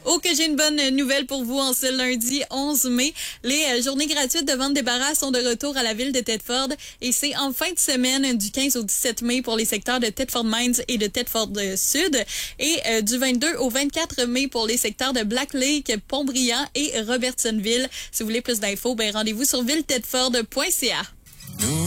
Oh, que j'ai une bonne nouvelle pour vous en ce lundi 11 mai. Les journées gratuites de vente débarras sont de retour à la ville de Thetford et c'est en fin de semaine du 15 au 17 mai pour les secteurs de Thetford Mines et de Thetford Sud et du 22 au 24 mai pour les secteurs de Black Lake, Pont-Brillant et Robertsonville. Si vous voulez plus d'infos, rendez-vous sur villetedford.ca.